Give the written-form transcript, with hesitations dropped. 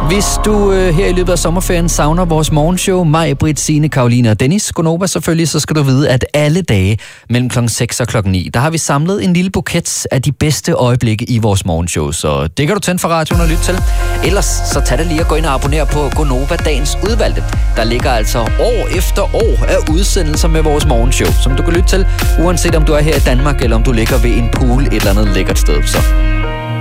Hvis du her i løbet af sommerferien savner vores morgenshow, mig, Britt, Signe, Karoline og Dennis, Gonova selvfølgelig, så skal du vide, at alle dage mellem kl. 6 og kl. 9, der har vi samlet en lille buket af de bedste øjeblikke i vores morgenshow. Så det kan du tænde for radioen og lytte til. Ellers så tag det lige og gå ind og abonner på Gonova Dagens Udvalgte. Der ligger altså år efter år af udsendelser med vores morgenshow, som du kan lytte til, uanset om du er her i Danmark, eller om du ligger ved en pool et eller andet lækkert sted. Så